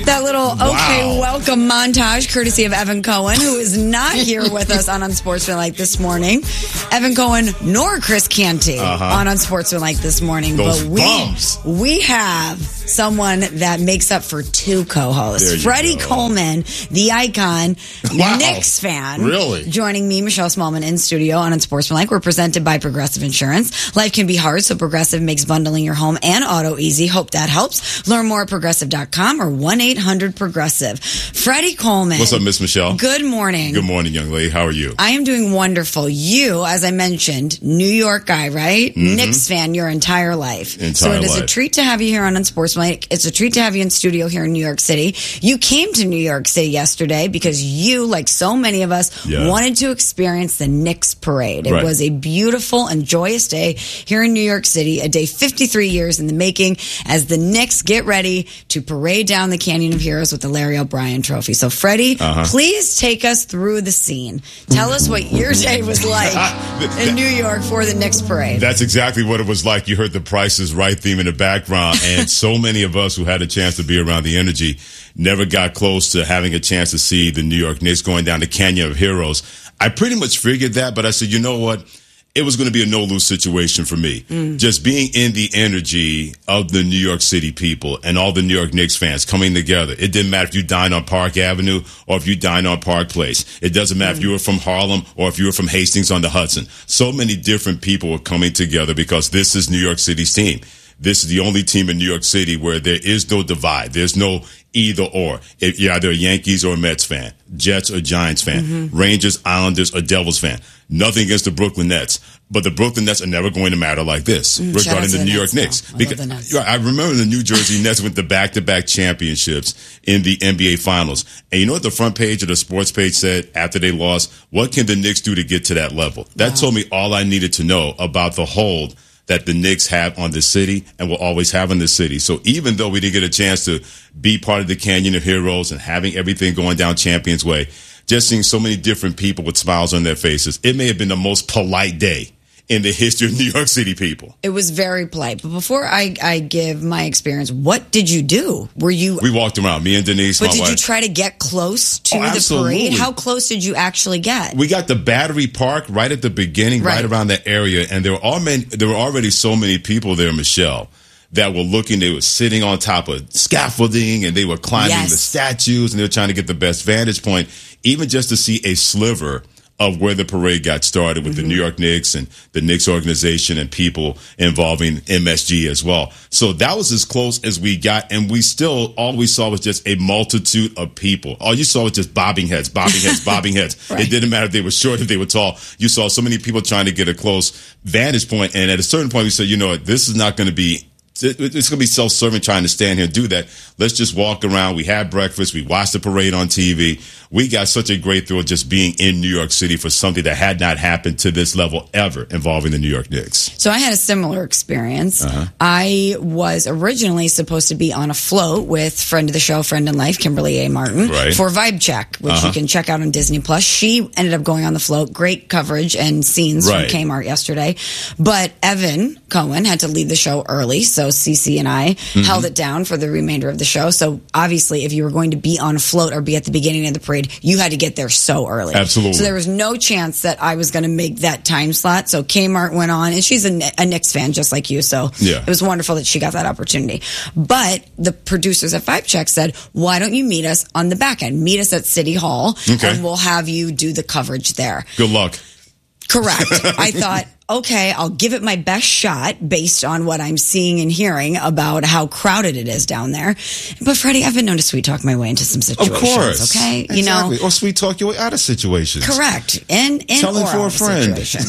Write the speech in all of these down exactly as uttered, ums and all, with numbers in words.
That little okay, wow. welcome montage courtesy of Evan Cohen, who is not here with us on Unsportsmanlike this morning. Evan Cohen nor Chris Canty uh-huh. on Unsportsmanlike this morning. Those but we, bums. we have someone that makes up for two co-hosts. Freddie go. Coleman, the icon, wow. Knicks fan. Really? Joining me, Michelle Smallman, in studio on Unsportsmanlike. We're presented by Progressive Insurance. Life can be hard, so Progressive makes bundling your home and auto easy. Hope that helps. Learn more at progressive dot com or one eight hundred progressive. Freddie Coleman. What's up, Miss Michelle? Good morning. Good morning, young lady. How are you? I am doing wonderful. You, as I mentioned, New York guy, right? Mm-hmm. Knicks fan your entire life. Entire so it is life. a treat to have you here on Unsportsmanlike. It's a treat to have you in studio here in New York City. You came to New York City yesterday because you, like so many of us, yeah. wanted to experience the Knicks parade. It right. was a beautiful and joyous day here in New York City, a day fifty-three years in the making as the Knicks get ready to parade down the Canyon of Heroes with the Larry O'Brien Trophy. So, Freddie, uh-huh. please take us through the scene. Tell us what your day was like in New York for the Knicks parade. That's exactly what it was like. You heard the Price is Right theme in the background, and so many of us who had a chance to be around the energy never got close to having a chance to see the New York Knicks going down the Canyon of Heroes. I pretty much figured that, but I said, you know what? It was going to be a no-lose situation for me. Mm. Just being in the energy of the New York City people and all the New York Knicks fans coming together. It didn't matter if you dined on Park Avenue or if you dined on Park Place. It doesn't matter mm. if you were from Harlem or if you were from Hastings on the Hudson. So many different people were coming together because this is New York City's team. This is the only team in New York City where there is no divide. There's no either or. If you're either a Yankees or a Mets fan, Jets or Giants fan, mm-hmm. Rangers, Islanders, or Devils fan. Nothing against the Brooklyn Nets, but the Brooklyn Nets are never going to matter like this mm, regarding the, the New York Knicks. I, because, Nets. I remember the New Jersey Nets went to back-to-back championships in the N B A Finals. And you know what the front page of the sports page said after they lost? What can the Knicks do to get to that level? That wow. told me all I needed to know about the hold that the Knicks have on the city and will always have in the city. So even though we didn't get a chance to be part of the Canyon of Heroes and having everything going down Champions Way, just seeing so many different people with smiles on their faces, it may have been the most polite day in the history of New York City people. It was very polite. But before I, I give my experience, what did you do? Were you... We walked around, me and Denise, But my did wife. you try to get close to oh, the parade? How close did you actually get? We got the Battery Park right at the beginning, right, right around that area. And there were, all many, there were already so many people there, Michelle, that were looking. They were sitting on top of scaffolding and they were climbing yes. the statues and they were trying to get the best vantage point, even just to see a sliver of where the parade got started with mm-hmm. the New York Knicks and the Knicks organization and people involving M S G as well. So that was as close as we got, and we still, all we saw was just a multitude of people. All you saw was just bobbing heads, bobbing heads, bobbing heads. Right. It didn't matter if they were short, if they were tall. You saw so many people trying to get a close vantage point, and at a certain point we said, you know what, this is not going to be It's going to be self-serving trying to stand here and do that. Let's just walk around. We had breakfast. We watched the parade on T V. We got such a great thrill just being in New York City for something that had not happened to this level ever involving the New York Knicks. So I had a similar experience. Uh-huh. I was originally supposed to be on a float with friend of the show, friend in life, Kimberly A. Martin, right. for Vibe Check, which uh-huh. you can check out on Disney Plus. She ended up going on the float. Great coverage and scenes right. from Kmart yesterday. But Evan Cohen had to leave the show early, so Cece and I mm-hmm. held it down for the remainder of the show. So obviously, if you were going to be on a float or be at the beginning of the parade, you had to get there so early. Absolutely. So there was no chance that I was going to make that time slot. So Kmart went on, and she's a, a Knicks fan just like you. So yeah. it was wonderful that she got that opportunity. But the producers at Vibe Check said, why don't you meet us on the back end? Meet us at City Hall, okay. and we'll have you do the coverage there. Good luck. Correct. I thought, okay, I'll give it my best shot based on what I'm seeing and hearing about how crowded it is down there. But Freddie, I've been known to sweet talk my way into some situations. Of course. Okay? Exactly. You know, or sweet talk your way out of situations. Correct. In, in Telling or for out a of friend. situation.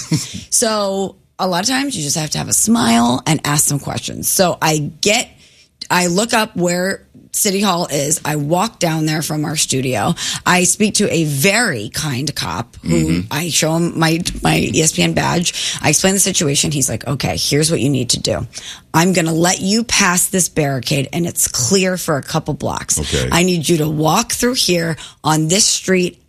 So a lot of times you just have to have a smile and ask some questions. So I get, I look up where City Hall is. I walk down there from our studio. I speak to a very kind cop who mm-hmm. I show him my my E S P N badge. I explain the situation. He's like, okay, here's what you need to do. I'm going to let you pass this barricade, and it's clear for a couple blocks. Okay. I need you to walk through here on this street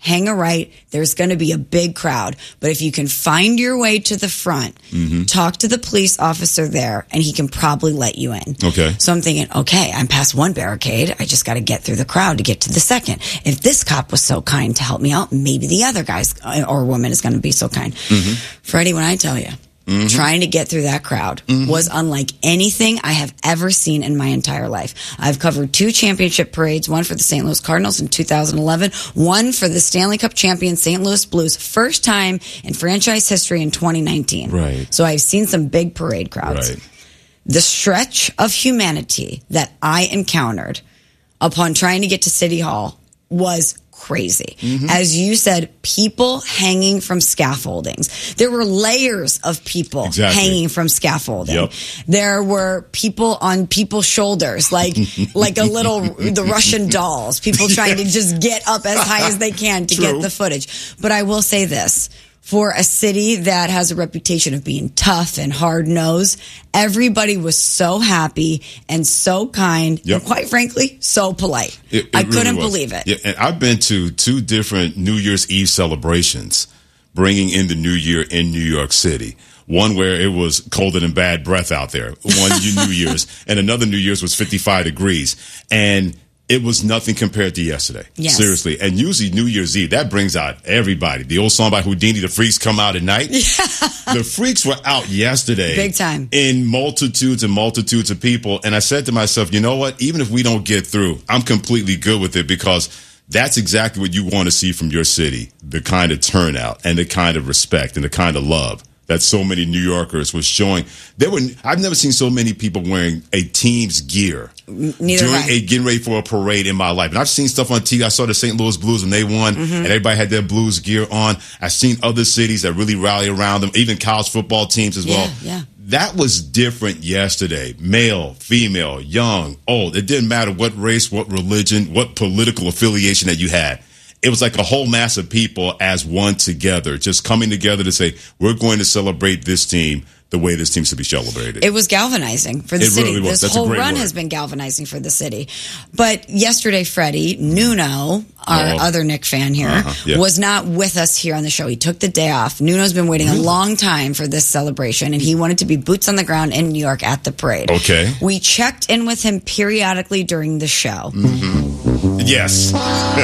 hang a right. There's going to be a big crowd. But if you can find your way to the front, mm-hmm. talk to the police officer there, and he can probably let you in. Okay. So I'm thinking, okay, I'm past one barricade. I just got to get through the crowd to get to the second. If this cop was so kind to help me out, maybe the other guys or woman is going to be so kind. Mm-hmm. Freddie, when I tell you, Mm-hmm. trying to get through that crowd mm-hmm. was unlike anything I have ever seen in my entire life. I've covered two championship parades, one for the Saint Louis Cardinals in two thousand eleven, one for the Stanley Cup champion Saint Louis Blues, first time in franchise history in twenty nineteen. Right. So I've seen some big parade crowds. Right. The stretch of humanity that I encountered upon trying to get to City Hall was crazy. Mm-hmm. As you said, people hanging from scaffoldings. There were layers of people exactly. hanging from scaffolding. Yep. There were people on people's shoulders, like like a little, the Russian dolls, people trying to just get up as high as they can to True. Get the footage. But I will say this. For a city that has a reputation of being tough and hard-nosed, everybody was so happy and so kind yep. and, quite frankly, so polite. It, it I really couldn't was. believe it. Yeah, and I've been to two different New Year's Eve celebrations, bringing in the new year in New York City. One where it was colder than bad breath out there, one New Year's, and another New Year's was fifty-five degrees. And it was nothing compared to yesterday. Yes. Seriously. And usually New Year's Eve, that brings out everybody. The old song by Houdini, the freaks come out at night. Yeah. The freaks were out yesterday. Big time. In multitudes and multitudes of people. And I said to myself, you know what? Even if we don't get through, I'm completely good with it because that's exactly what you want to see from your city. The kind of turnout and the kind of respect and the kind of love that so many New Yorkers were showing. There were, I've never seen so many people wearing a team's gear Neither during a getting ready for a parade in my life. And I've seen stuff on T V. I saw the Saint Louis Blues when they won, mm-hmm. and everybody had their Blues gear on. I've seen other cities that really rally around them, even college football teams as yeah, well. Yeah. That was different yesterday. Male, female, young, old. It didn't matter what race, what religion, what political affiliation that you had. It was like a whole mass of people as one together, just coming together to say, we're going to celebrate this team the way this team should be celebrated. It was galvanizing for the it city. Really was. This That's whole a great run word. has been galvanizing for the city. But yesterday, Freddie, Nuno, our oh. other Knick fan here, uh-huh. yeah. was not with us here on the show. He took the day off. Nuno's been waiting really? a long time for this celebration, and he wanted to be boots on the ground in New York at the parade. Okay. We checked in with him periodically during the show. Mm-hmm. Yes.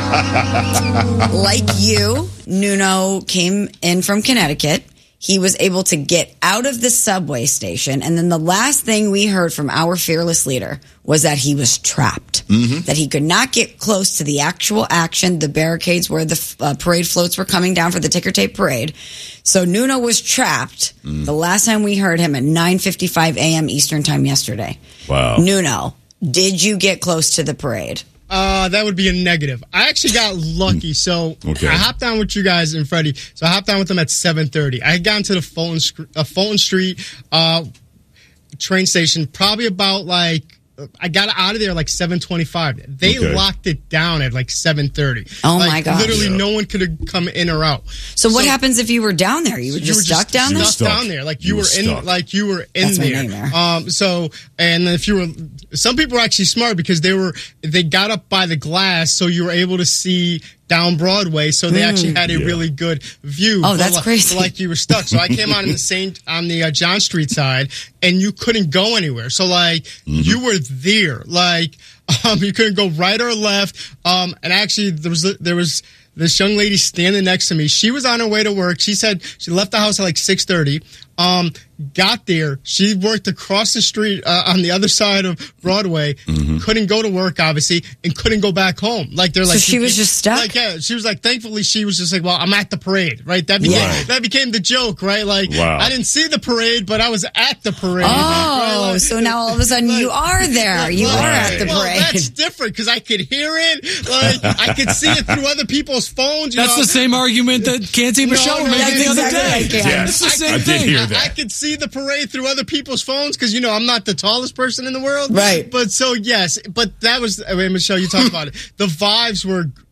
Like you, Nuno came in from Connecticut. He was able to get out of the subway station. And then the last thing we heard from our fearless leader was that he was trapped, mm-hmm. that he could not get close to the actual action, the barricades where the uh, parade floats were coming down for the ticker tape parade. So Nuno was trapped mm. the last time we heard him at nine fifty-five a.m. Eastern time yesterday. Wow. Nuno, did you get close to the parade? Uh, that would be a negative. I actually got lucky. So okay. I hopped down with you guys and Freddie. So I hopped down with them at seven thirty. I had gotten to the Fulton, uh, Fulton Street uh, train station probably about like, I got out of there like seven twenty-five. They okay. locked it down at like seven thirty. Oh like, my God. Literally yeah. no one could have come in or out. So, so what happens if you were down there? You were just, you were just stuck down there? Stuck down there. Like you, you were, were in, like you were in That's there. My nightmare. Um, so, and if you were, some people were actually smart because they were, they got up by the glass so you were able to see down Broadway, so they mm, actually had a yeah. really good view. Oh, that's like, crazy. Like you were stuck. So I came out on the Saint on the uh, John Street side, and you couldn't go anywhere. So like mm-hmm. you were there, like um, you couldn't go right or left. Um, and actually there was there was this young lady standing next to me. She was on her way to work. She said she left the house at like six thirty. Um, got there. She worked across the street uh, on the other side of Broadway. Mm-hmm. Couldn't go to work, obviously, and couldn't go back home. Like they're like, so she was just stuck. Like yeah, she was like. Thankfully, she was just like, well, I'm at the parade, right? That became yeah. that became the joke, right? Like wow. I didn't see the parade, but I was at the parade. Oh, right? Like, so now all of a sudden like, you are there. Like, you like, are at the well, parade. That's different because I could hear it. Like I could see it through other people's phones. You that's know? the same argument that Canty and Michelle no, were no, making the other exactly day. like yes. It's the same I thing. did hear that. I, I could see the parade through other people's phones because, you know, I'm not the tallest person in the world. Right. But so, yes. But that was, I mean, Michelle, you talked about it. The vibes were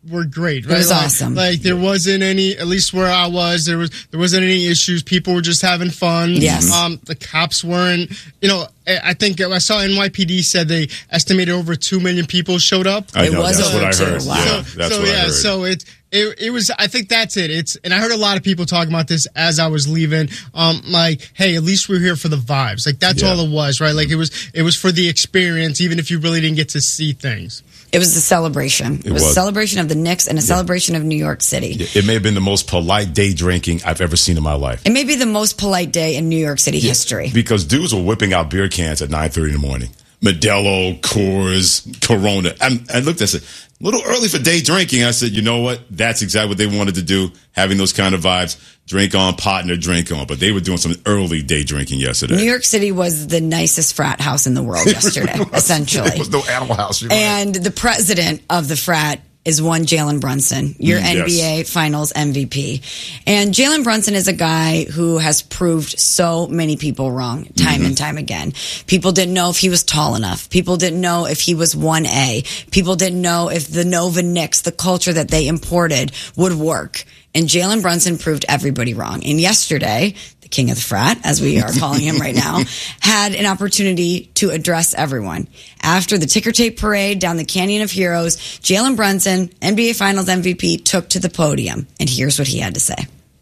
were great. Right? It was like, awesome. Like there wasn't any, at least where I was, there was there wasn't any issues. People were just having fun. Yes. Um, the cops weren't. You know, I think I saw N Y P D said they estimated over two million people showed up. I know, it was that's what I heard. Wow. Yeah, so, that's so what yeah, I heard. so it, it it was. I think that's it. It's and I heard a lot of people talking about this as I was leaving. Um, like, hey, at least we're here for the vibes. Like that's Yeah. all it was, right? Like it was it was for the experience, even if you really didn't get to see things. It was a celebration. It, It was, was. a celebration of the Knicks and a celebration of New York City. It may have been the most polite day drinking I've ever seen in my life. It may be the most polite day in New York City history. Because dudes were whipping out beer cans at nine thirty in the morning. Modelo, Coors, Corona. I, I looked at it, a little early for day drinking. I said, you know what? That's exactly what they wanted to do, having those kind of vibes. Drink on, partner, drink on. But they were doing some early day drinking yesterday. New York City was the nicest frat house in the world yesterday, There was- essentially. There was no Animal House. You're right. And the president of the frat is one Jalen Brunson, your Mm, N B A yes. Finals M V P. And Jalen Brunson is a guy who has proved so many people wrong time Mm-hmm. and time again. People didn't know if he was tall enough. People didn't know if he was one A. People didn't know if the Nova Knicks, the culture that they imported, would work. And Jalen Brunson proved everybody wrong. And yesterday, the king of the frat, as we are calling him right now, had an opportunity to address everyone. After the ticker tape parade down the Canyon of Heroes, Jalen Brunson, N B A Finals M V P, took to the podium. And here's what he had to say.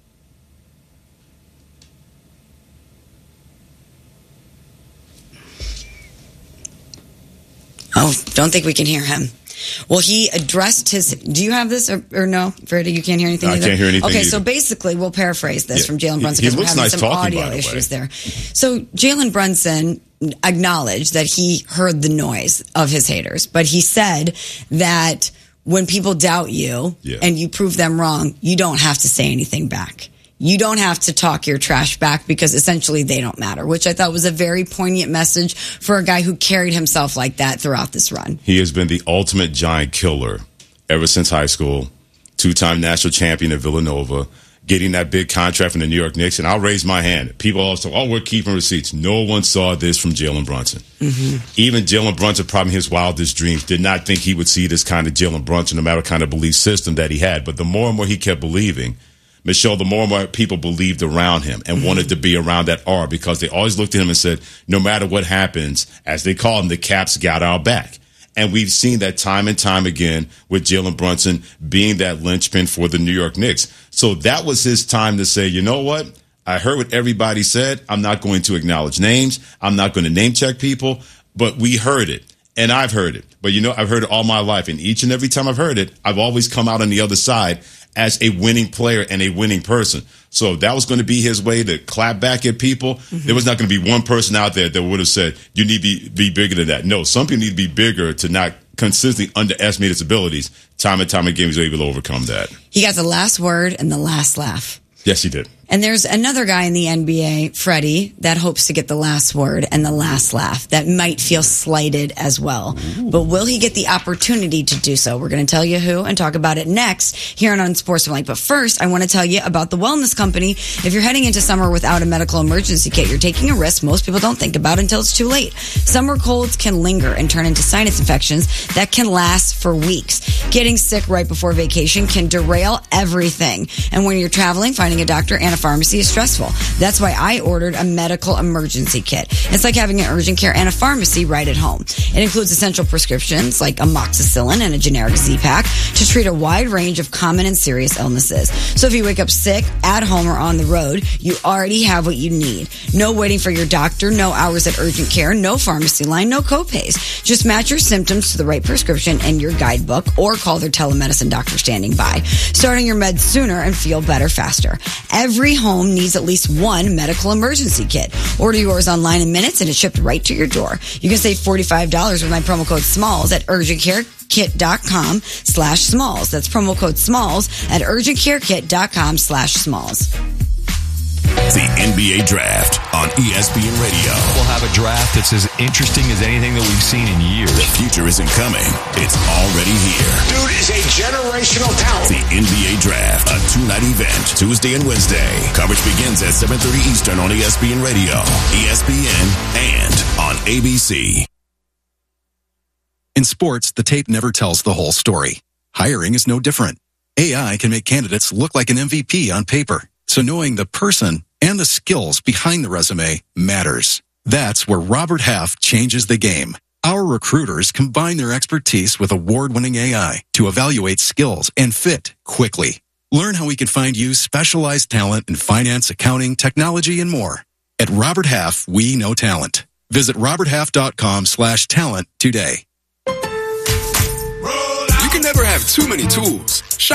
Oh, don't think we can hear him. Well, he addressed his. Do you have this or, or no, Freddie? You can't hear anything. I either? can't hear anything Okay, either. so basically, we'll paraphrase this Yeah. from Jalen He- Brunson he because we're looks having nice some talking, audio by the issues way. there. So Jalen Brunson acknowledged that he heard the noise of his haters, but he said that when people doubt you Yeah. and you prove them wrong, you don't have to say anything back. You don't have to talk your trash back because essentially they don't matter, which I thought was a very poignant message for a guy who carried himself like that throughout this run. He has been the ultimate giant killer ever since high school. Two-time national champion at Villanova, getting that big contract from the New York Knicks. And I'll raise my hand. People also, oh, we're keeping receipts. No one saw this from Jalen Brunson. Mm-hmm. Even Jalen Brunson, probably in his wildest dreams, did not think he would see this kind of Jalen Brunson, no matter what kind of belief system that he had. But the more and more he kept believing, Michelle, the more and more people believed around him and mm-hmm. wanted to be around that R because they always looked at him and said, no matter what happens, as they call him, the Caps got our back. And we've seen that time and time again with Jalen Brunson being that linchpin for the New York Knicks. So that was his time to say, you know what? I heard what everybody said. I'm not going to acknowledge names. I'm not going to name check people, but we heard it. And I've heard it. But, you know, I've heard it all my life. And each and every time I've heard it, I've always come out on the other side as a winning player and a winning person. So that was going to be his way to clap back at people. Mm-hmm. There was not going to be one person out there that would have said, you need to be, be bigger than that. No, some people need to be bigger to not consistently underestimate his abilities. Time and time again, he was able to overcome that. He got the last word and the last laugh. Yes, he did. And there's another guy in the N B A, Freddie, that hopes to get the last word and the last laugh. That might feel slighted as well. Ooh. But will he get the opportunity to do so? We're going to tell you who and talk about it next here on Unsportsmanlike. But first, I want to tell you about the Wellness Company. If you're heading into summer without a medical emergency kit, you're taking a risk most people don't think about until it's too late. Summer colds can linger and turn into sinus infections that can last for weeks. Getting sick right before vacation can derail everything. And when you're traveling, finding a doctor and a pharmacy is stressful. That's why I ordered a medical emergency kit. It's like having an urgent care and a pharmacy right at home. It includes essential prescriptions like amoxicillin and a generic Z-Pak to treat a wide range of common and serious illnesses. So if you wake up sick, at home or on the road, you already have what you need. No waiting for your doctor, no hours at urgent care, no pharmacy line, no copays. Just match your symptoms to the right prescription and your guidebook or call their telemedicine doctor standing by. Starting your meds sooner and feel better faster. Every home needs at least one medical emergency kit. Order yours online in minutes and it's shipped right to your door. You can save forty-five dollars with my promo code SMALLS at urgentcarekit.com slash smalls. That's promo code SMALLS at urgentcarekit.com slash smalls. The N B A Draft on E S P N Radio. We'll have a draft that's as interesting as anything that we've seen in years. The future isn't coming. It's already here. Dude is a generational talent. The N B A Draft, a two-night event, Tuesday and Wednesday. Coverage begins at seven thirty Eastern on E S P N Radio, E S P N, and on A B C. In sports, the tape never tells the whole story. Hiring is no different. A I can make candidates look like an M V P on paper, so knowing the person and the skills behind the resume matters. That's where Robert Half changes the game. Our recruiters combine their expertise with award-winning A I to evaluate skills and fit quickly. Learn how we can find you specialized talent in finance, accounting, technology, and more. At Robert Half, we know talent. Visit roberthalf.com slash talent today. You can never have too many tools.